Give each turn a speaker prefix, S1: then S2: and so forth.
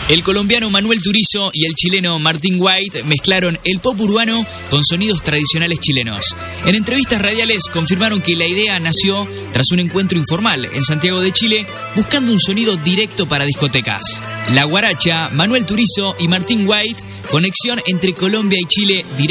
S1: El colombiano Manuel Turizo y el chileno Martín White mezclaron el pop urbano con sonidos tradicionales chilenos. En entrevistas radiales confirmaron que la idea nació tras un encuentro informal en Santiago de Chile, buscando un sonido directo para discotecas. La guaracha, Manuel Turizo y Martín White, conexión entre Colombia y Chile directa.